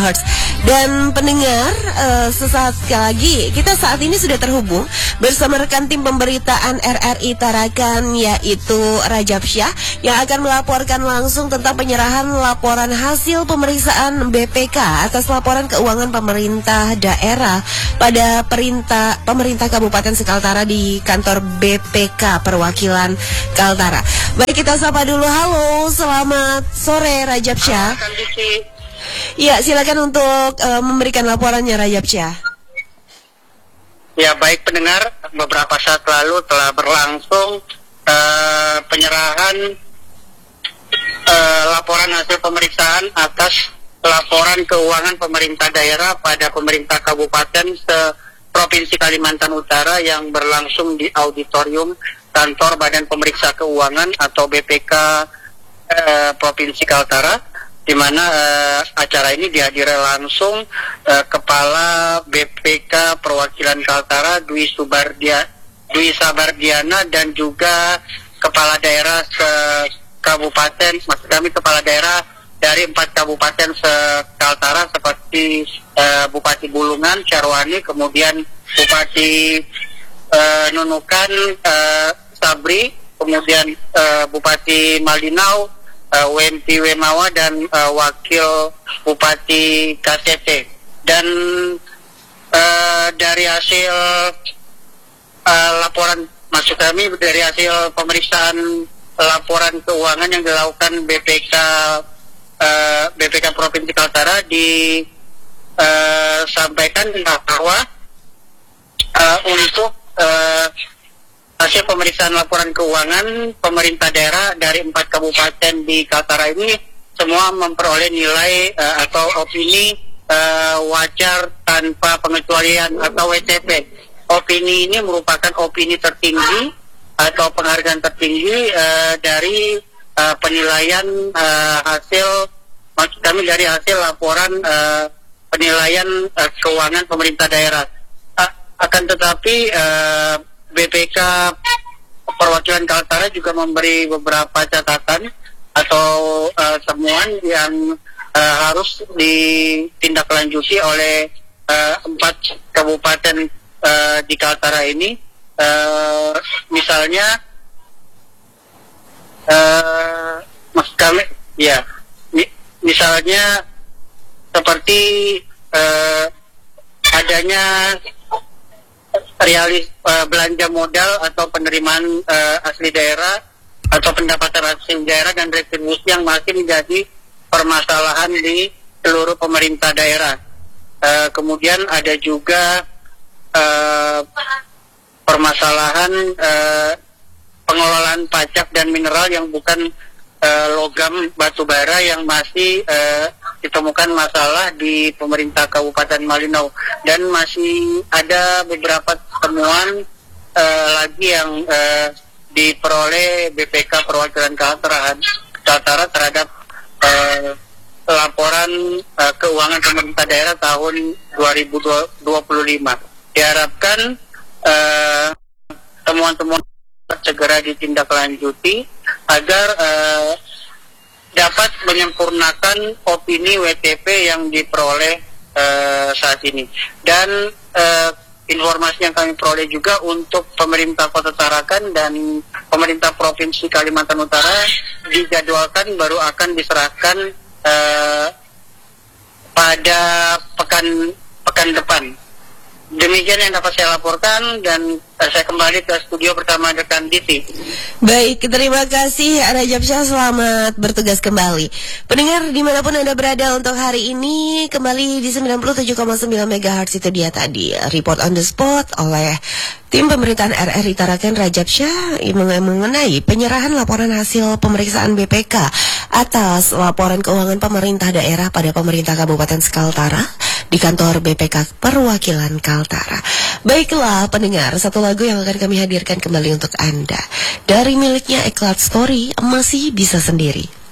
MHz. Dan pendengar, sesaat lagi kita saat ini sudah terhubung bersama rekan tim pemberitaan RRI Tarakan, yaitu Rajab Syah, yang akan melaporkan langsung tentang penyerahan laporan hasil pemeriksaan BPK atas laporan keuangan pemerintah daerah pada pemerintah Kabupaten Kaltara di kantor BPK Perwakilan Kaltara. Baik, kita sapa dulu. Halo, selamat sore Rajab Syah. Ya, silakan untuk memberikan laporannya Rajab Syah. Ya, baik pendengar, beberapa saat lalu telah berlangsung penyerahan laporan hasil pemeriksaan atas laporan keuangan pemerintah daerah pada pemerintah kabupaten Provinsi Kalimantan Utara yang berlangsung di auditorium kantor Badan Pemeriksa Keuangan atau BPK Provinsi Kaltara, di mana acara ini dihadiri langsung Kepala BPK Perwakilan Kaltara Dwi Sabardiana dan juga Kepala Daerah Kabupaten, maksud kami Kepala Daerah dari 4 kabupaten Kaltara seperti Bupati Bulungan, Syarwani, kemudian Bupati Nunukan, Sabri, kemudian Bupati Malinau, Wempi Wemawa, dan Wakil Bupati KCT. Dan dari hasil laporan, maksud kami dari hasil pemeriksaan laporan keuangan yang dilakukan BPK Provinsi Kaltara disampaikan bahwa untuk hasil pemeriksaan laporan keuangan pemerintah daerah dari 4 kabupaten di Kaltara ini semua memperoleh nilai atau opini wajar tanpa pengecualian atau WTP. Opini ini merupakan opini tertinggi atau penghargaan tertinggi dari penilaian hasil, maksud kami dari hasil laporan penilaian keuangan pemerintah daerah. Akan tetapi BPK Perwakilan Kaltara juga memberi beberapa catatan atau temuan yang harus ditindaklanjuti oleh 4 kabupaten di Kaltara ini. Misalnya maksud kami ya misalnya seperti adanya belanja modal atau penerimaan asli daerah atau pendapatan asli daerah dan retribusi yang masih menjadi permasalahan di seluruh pemerintah daerah. Kemudian ada juga permasalahan pengelolaan pajak dan mineral yang bukan logam batu bara yang masih ditemukan masalah di pemerintah Kabupaten Malinau, dan masih ada beberapa temuan lagi yang diperoleh BPK Perwakilan Kaltara terhadap laporan keuangan pemerintah daerah tahun 2025. Diharapkan temuan-temuan segera ditindaklanjuti agar dapat menyempurnakan opini WTP yang diperoleh saat ini. Dan informasi yang kami peroleh juga untuk pemerintah Kota Tarakan dan pemerintah Provinsi Kalimantan Utara dijadwalkan baru akan diserahkan pada pekan depan. Demikian yang dapat saya laporkan, dan saya kembali ke studio bersama rekan Diti. Baik, terima kasih Rajab Syah, selamat bertugas kembali. Pendengar dimanapun Anda berada, untuk hari ini kembali di 97,9 MHz itu dia tadi report on the spot oleh tim pemberitaan RRI Tarakan Rajab Syah mengenai penyerahan laporan hasil pemeriksaan BPK atas laporan keuangan pemerintah daerah pada pemerintah Kabupaten Kaltara di kantor BPK Perwakilan Kaltara. Baiklah pendengar, satu lagu yang akan kami hadirkan kembali untuk Anda dari miliknya Eklat Story, Masih Bisa Sendiri.